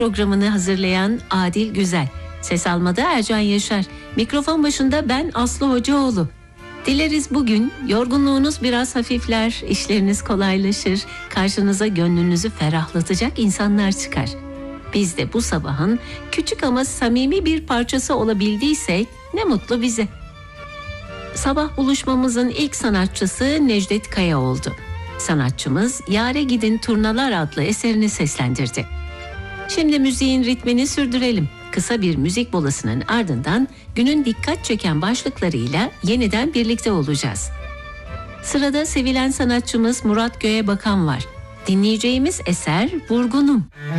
Programını hazırlayan Adil Güzel. Ses almada Ercan Yaşar. Mikrofon başında ben Aslı Hocaoğlu. Dileriz bugün yorgunluğunuz biraz hafifler, işleriniz kolaylaşır, karşınıza gönlünüzü ferahlatacak insanlar çıkar. Biz de bu sabahın küçük ama samimi bir parçası olabildiysek ne mutlu bize. Sabah buluşmamızın ilk sanatçısı Necdet Kaya oldu. Sanatçımız Yâre Gidin Turnalar adlı eserini seslendirdi. Şimdi müziğin ritmini sürdürelim. Kısa bir müzik molasının ardından günün dikkat çeken başlıklarıyla yeniden birlikte olacağız. Sırada sevilen sanatçımız Murat Göğebakan var. Dinleyeceğimiz eser Vurgunum.